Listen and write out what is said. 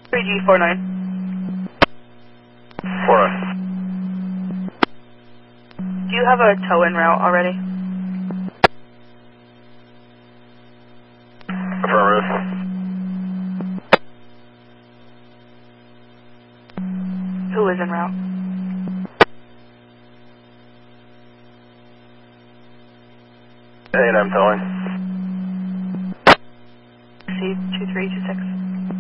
3G49. 49. Do you have a tow-in route already? Affirmative. Who is en route? A&M towing. C2326.